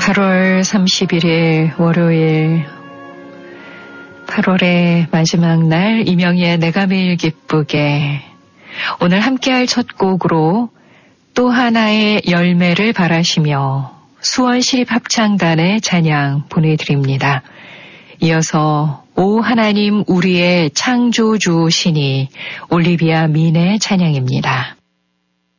8월 31일 월요일 8월의 마지막 날 이명희의 내가 매일 기쁘게 오늘 함께할 첫 곡으로 또 하나의 열매를 바라시며 수원시립합창단의 찬양 보내드립니다. 이어서 오 하나님 우리의 창조주시니 올리비아 민의 찬양입니다.